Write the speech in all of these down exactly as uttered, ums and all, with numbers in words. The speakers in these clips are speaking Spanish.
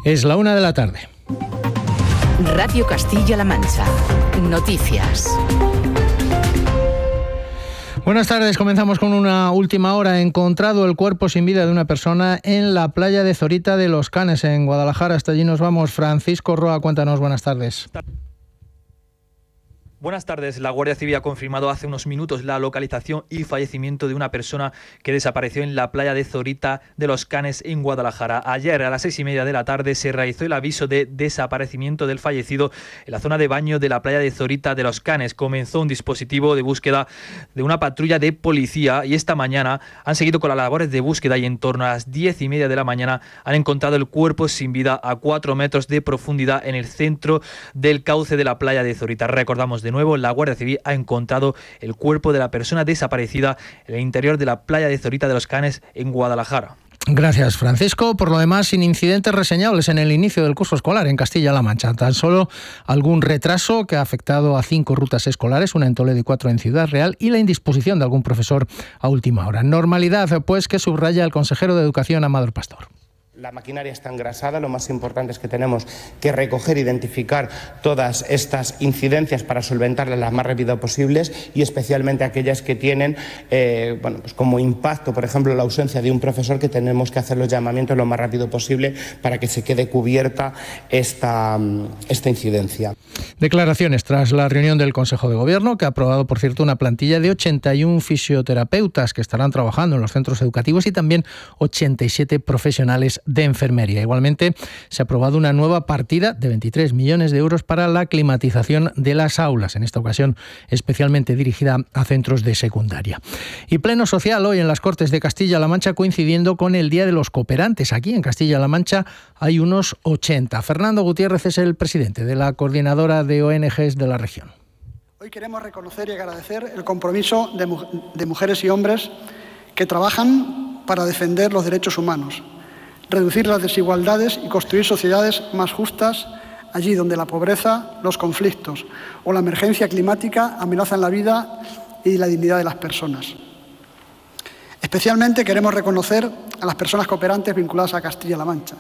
Es la una de la tarde. Radio Castilla-La Mancha. Noticias. Buenas tardes, comenzamos con una última hora. Encontrado el cuerpo sin vida de una persona en la playa de Zorita de los Canes, en Guadalajara. Hasta allí nos vamos. Francisco Roa, cuéntanos, buenas tardes. Buenas tardes. La Guardia Civil ha confirmado hace unos minutos la localización y fallecimiento de una persona que desapareció en la playa de Zorita de los Canes en Guadalajara. Ayer a las seis y media de la tarde se realizó el aviso de desaparecimiento del fallecido en la zona de baño de la playa de Zorita de los Canes. Comenzó un dispositivo de búsqueda de una patrulla de policía y esta mañana han seguido con las labores de búsqueda y en torno a las diez y media de la mañana han encontrado el cuerpo sin vida a cuatro metros de profundidad en el centro del cauce de la playa de Zorita. Recordamos de nuevo, la Guardia Civil ha encontrado el cuerpo de la persona desaparecida en el interior de la playa de Zorita de los Canes en Guadalajara. Gracias, Francisco. Por lo demás, sin incidentes reseñables en el inicio del curso escolar en Castilla-La Mancha. Tan solo algún retraso que ha afectado a cinco rutas escolares, una en Toledo y cuatro en Ciudad Real, y la indisposición de algún profesor a última hora. Normalidad, pues, que subraya el consejero de Educación, Amador Pastor. La maquinaria está engrasada, lo más importante es que tenemos que recoger, identificar todas estas incidencias para solventarlas lo más rápido posibles y especialmente aquellas que tienen eh, bueno, pues como impacto, por ejemplo, la ausencia de un profesor, que tenemos que hacer los llamamientos lo más rápido posible para que se quede cubierta esta, esta incidencia. Declaraciones tras la reunión del Consejo de Gobierno, que ha aprobado, por cierto, una plantilla de ochenta y uno fisioterapeutas que estarán trabajando en los centros educativos y también ochenta y siete profesionales de enfermería. Igualmente, se ha aprobado una nueva partida de veintitrés millones de euros para la climatización de las aulas, en esta ocasión especialmente dirigida a centros de secundaria. Y pleno social hoy en las Cortes de Castilla-La Mancha, coincidiendo con el Día de los Cooperantes. Aquí en Castilla-La Mancha hay unos ochenta. Fernando Gutiérrez es el presidente de la coordinadora de O N Ges de la región. Hoy queremos reconocer y agradecer el compromiso de, mu- de mujeres y hombres que trabajan para defender los derechos humanos, reducir las desigualdades y construir sociedades más justas allí donde la pobreza, los conflictos o la emergencia climática amenazan la vida y la dignidad de las personas. Especialmente queremos reconocer a las personas cooperantes vinculadas a Castilla-La Mancha.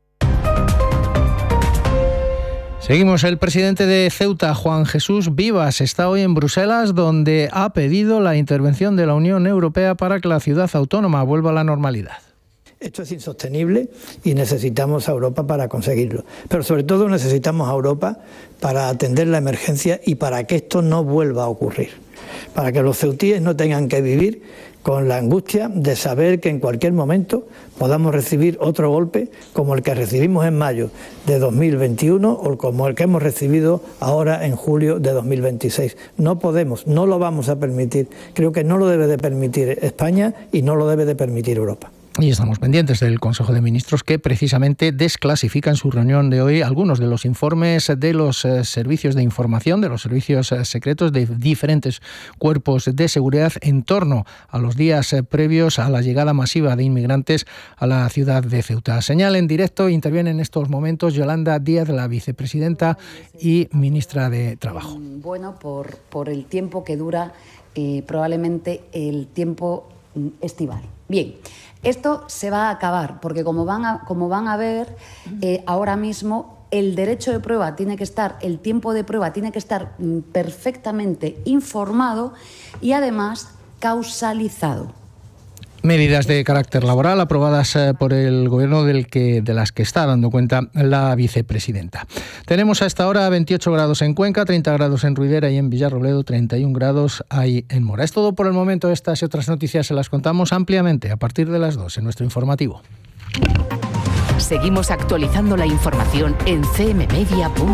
Seguimos. El presidente de Ceuta, Juan Jesús Vivas, está hoy en Bruselas, donde ha pedido la intervención de la Unión Europea para que la ciudad autónoma vuelva a la normalidad. Esto es insostenible y necesitamos a Europa para conseguirlo. Pero sobre todo necesitamos a Europa para atender la emergencia y para que esto no vuelva a ocurrir. Para que los ceutíes no tengan que vivir con la angustia de saber que en cualquier momento podamos recibir otro golpe como el que recibimos en mayo de dos mil veintiuno o como el que hemos recibido ahora en julio de dos mil veintiséis. No podemos, no lo vamos a permitir. Creo que no lo debe de permitir España y no lo debe de permitir Europa. Y estamos pendientes del Consejo de Ministros, que precisamente desclasifica en su reunión de hoy algunos de los informes de los eh, servicios de información, de los servicios eh, secretos de diferentes cuerpos de seguridad en torno a los días eh, previos a la llegada masiva de inmigrantes a la ciudad de Ceuta. Señal en directo, interviene en estos momentos Yolanda Díaz, la vicepresidenta y ministra de Trabajo. Bueno, por, por el tiempo que dura eh, probablemente el tiempo estival. Bien. Esto se va a acabar, porque como van a, como van a ver, eh, ahora mismo el derecho de prueba tiene que estar, el tiempo de prueba tiene que estar mm, perfectamente informado y además causalizado. Medidas de carácter laboral aprobadas por el Gobierno del que, de las que está dando cuenta la vicepresidenta. Tenemos a esta hora veintiocho grados en Cuenca, treinta grados en Ruidera y en Villarrobledo, treinta y un grados hay en Mora. Es todo por el momento. Estas y otras noticias se las contamos ampliamente a partir de las dos en nuestro informativo. Seguimos actualizando la información en c m media punto com.